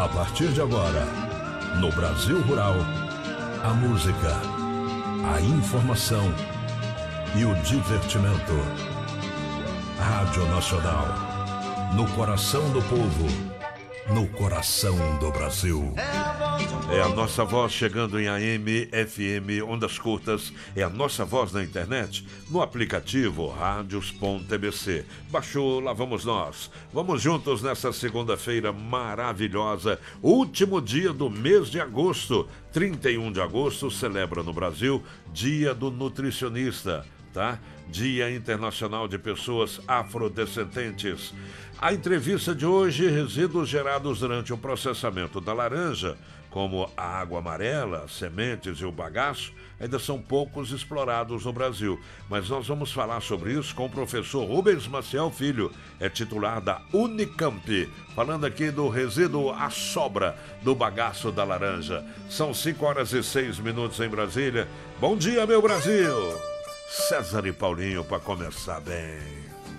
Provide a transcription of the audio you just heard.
A partir de agora, no Brasil Rural, a música, a informação e o divertimento. Rádio Nacional, no coração do povo, no coração do Brasil. É a nossa voz chegando em AM, FM, ondas curtas. É a nossa voz na internet, no aplicativo Radios.tbc. Baixou, lá vamos nós. Vamos juntos nessa segunda-feira maravilhosa, último dia do mês de agosto. 31 de agosto celebra no Brasil Dia do Nutricionista, tá? Dia Internacional de Pessoas Afrodescendentes. A entrevista de hoje, resíduos gerados durante o processamento da laranja, como a água amarela, sementes e o bagaço, ainda são poucos explorados no Brasil. Mas nós vamos falar sobre isso com o professor Rubens Maciel Filho, é titular da Unicamp, falando aqui do resíduo à sobra do bagaço da laranja. São 5h06 em Brasília. Bom dia, meu Brasil! César e Paulinho para começar bem.